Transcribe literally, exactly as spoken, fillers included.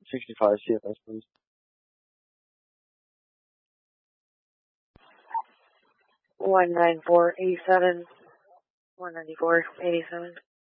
sixty-five C F S, please. one nine four eight seven, one ninety-four eighty-seven.